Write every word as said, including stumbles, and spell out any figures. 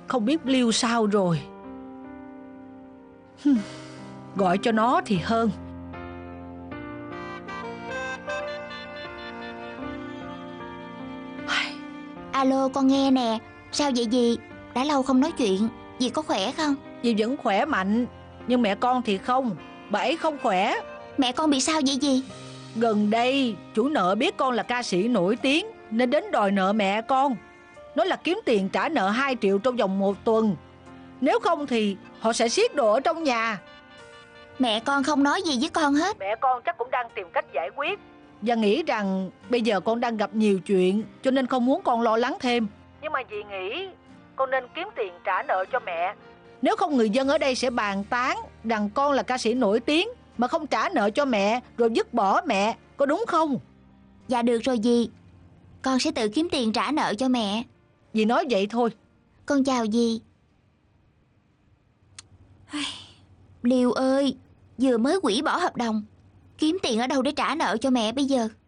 Không biết Liêu sao rồi. Gọi cho nó thì hơn. Alo, con nghe nè. Sao vậy dì? Đã lâu không nói chuyện. Dì có khỏe không? Dì vẫn khỏe mạnh, nhưng mẹ con thì không. Bà ấy không khỏe. Mẹ con bị sao vậy dì? Gần đây chủ nợ biết con là ca sĩ nổi tiếng nên đến đòi nợ mẹ con. Nói là kiếm tiền trả nợ hai triệu trong vòng một tuần. Nếu không thì họ sẽ siết đồ ở trong nhà. Mẹ con không nói gì với con hết. Mẹ con chắc cũng đang tìm cách giải quyết, và nghĩ rằng bây giờ con đang gặp nhiều chuyện cho nên không muốn con lo lắng thêm. Nhưng mà dì nghĩ con nên kiếm tiền trả nợ cho mẹ. Nếu không người dân ở đây sẽ bàn tán rằng con là ca sĩ nổi tiếng mà không trả nợ cho mẹ rồi dứt bỏ mẹ. Có đúng không? Dạ được rồi dì. Con sẽ tự kiếm tiền trả nợ cho mẹ. Dì nói vậy thôi. Con chào dì. Liêu ơi, vừa mới hủy bỏ hợp đồng, kiếm tiền ở đâu để trả nợ cho mẹ bây giờ?